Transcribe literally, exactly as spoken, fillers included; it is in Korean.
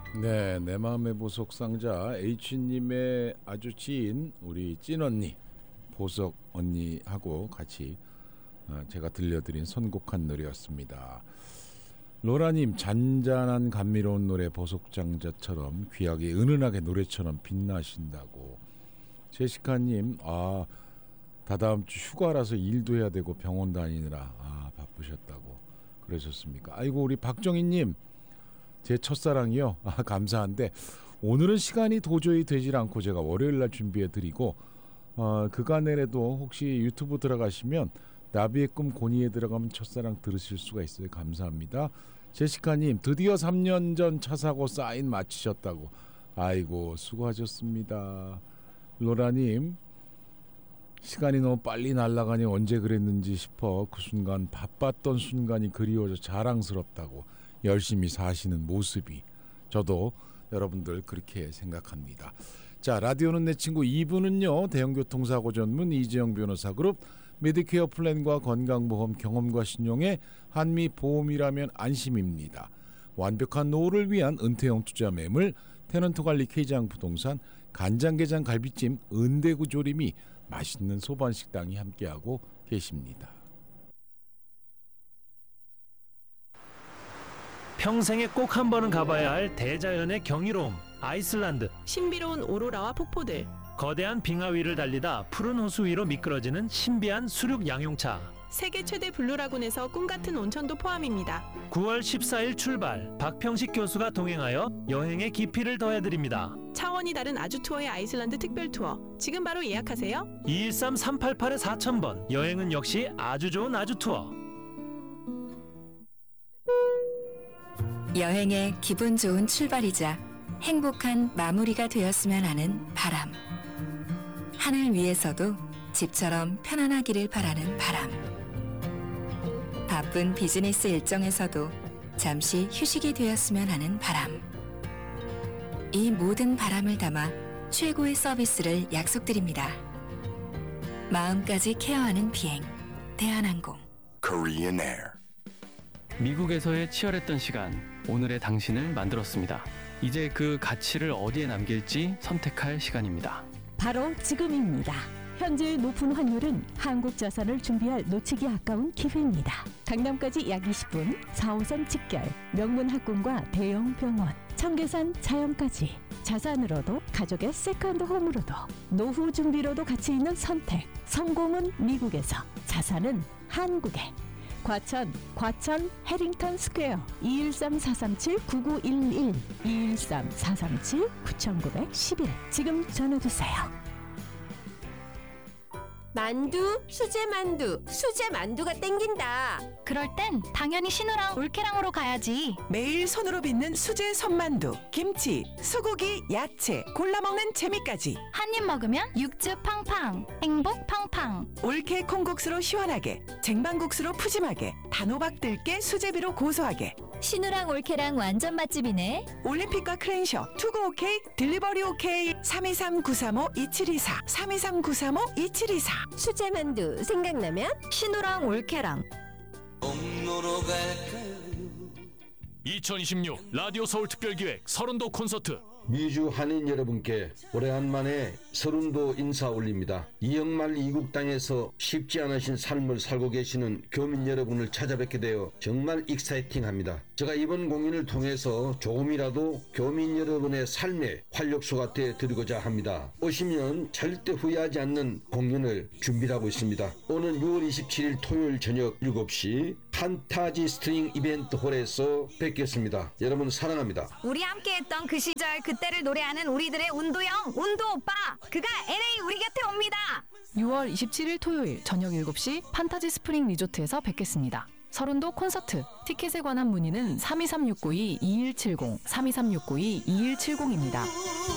네, 내 마음의 보석 상자 H님의 아주 지인 우리 찐언니 보석 언니하고 같이 제가 들려드린 선곡한 노래였습니다. 로라님, 잔잔한 감미로운 노래 보석장자처럼 귀하게 은은하게 노래처럼 빛나신다고. 제시카님, 아 다다음 주 휴가라서 일도 해야 되고 병원 다니느라 아 바쁘셨다고 그러셨습니까? 아이고, 우리 박정희님, 제 첫사랑이요. 아, 감사한데 오늘은 시간이 도저히 되질 않고 제가 월요일날 준비해드리고 어, 그간에라도 혹시 유튜브 들어가시면 나비의 꿈 고니에 들어가면 첫사랑 들으실 수가 있어요. 감사합니다. 제시카님, 드디어 삼 년 전 차 사고 사인 마치셨다고. 아이고, 수고하셨습니다. 로라님, 시간이 너무 빨리 날아가니 언제 그랬는지 싶어 그 순간 바빴던 순간이 그리워져 자랑스럽다고. 열심히 사시는 모습이. 저도 여러분들 그렇게 생각합니다. 자, 라디오는 내 친구 이 부는요, 대형교통사고 전문 이재영 변호사 그룹, 메디케어 플랜과 건강보험 경험과 신용의 한미보험이라면 안심입니다. 완벽한 노후를 위한 은퇴형 투자 매물 테넌트관리 K장 부동산, 간장게장 갈비찜 은대구 조림이 맛있는 소반식당이 함께하고 계십니다. 평생에 꼭 한 번은 가봐야 할 대자연의 경이로움, 아이슬란드. 신비로운 오로라와 폭포들. 거대한 빙하 위를 달리다 푸른 호수 위로 미끄러지는 신비한 수륙 양용차. 세계 최대 블루라군에서 꿈같은 온천도 포함입니다. 구월 십사일 출발. 박평식 교수가 동행하여 여행의 깊이를 더해드립니다. 차원이 다른 아주 투어의 아이슬란드 특별 투어. 지금 바로 예약하세요. 이일삼 삼팔팔 사천 번. 여행은 역시 아주 좋은 아주 투어. 여행의 기분 좋은 출발이자 행복한 마무리가 되었으면 하는 바람. 하늘 위에서도 집처럼 편안하기를 바라는 바람. 바쁜 비즈니스 일정에서도 잠시 휴식이 되었으면 하는 바람. 이 모든 바람을 담아 최고의 서비스를 약속드립니다. 마음까지 케어하는 비행, 대한항공. Korean Air. 미국에서의 치열했던 시간, 오늘의 당신을 만들었습니다. 이제 그 가치를 어디에 남길지 선택할 시간입니다. 바로 지금입니다. 현재의 높은 환율은 한국 자산을 준비할 놓치기 아까운 기회입니다. 강남까지 약 이십 분, 사 호선 직결, 명문 학군과 대형 병원, 청계산 자연까지. 자산으로도 가족의 세컨드 홈으로도 노후 준비로도 가치 있는 선택. 성공은 미국에서, 자산은 한국에. 과천, 과천 해링턴 스퀘어 이일삼 사삼칠 구구일일 이일삼 사삼칠 구구일일 지금 전화주세요. 만두, 수제 만두, 수제 만두가 땡긴다. 그럴 땐 당연히 신우랑 올케랑으로 가야지. 매일 손으로 빚는 수제 손만두, 김치, 소고기, 야채, 골라 먹는 재미까지. 한 입 먹으면 육즙 팡팡, 행복 팡팡. 올케 콩국수로 시원하게, 쟁반국수로 푸짐하게, 단호박 들깨 수제비로 고소하게. 신우랑 올케랑 완전 맛집이네. 올림픽과 크랜셔, 투고 오케이, 딜리버리 오케이. 삼이삼 구삼오 이칠이사 삼이삼 구삼오 이칠이사. 수제 만두 생각나면 신우랑 올케랑. 이천이십육 라디오 서울 특별기획 서른도 콘서트. 미주 한인 여러분께 오래간만에 서른도 인사 올립니다. 이영말 이국 땅에서 쉽지 않으신 삶을 살고 계시는 교민 여러분을 찾아뵙게 되어 정말 익사이팅합니다. 제가 이번 공연을 통해서 조금이라도 교민 여러분의 삶의 활력소가 되어 드리고자 합니다. 오시면 절대 후회하지 않는 공연을 준비하고 있습니다. 오는 유월 이십칠일 토요일 저녁 일곱 시 판타지 스트링 이벤트 홀에서 뵙겠습니다. 여러분 사랑합니다. 우리 함께했던 그 시절 그때를 노래하는 우리들의 운도형 운도 오빠, 그가 엘에이 우리 곁에 옵니다. 유월 이십칠일 토요일 저녁 일곱 시 판타지 스프링 리조트에서 뵙겠습니다. 서른도 콘서트. 티켓에 관한 문의는 삼이삼 육구이 이일칠공 삼이삼 육구이 이일칠공입니다.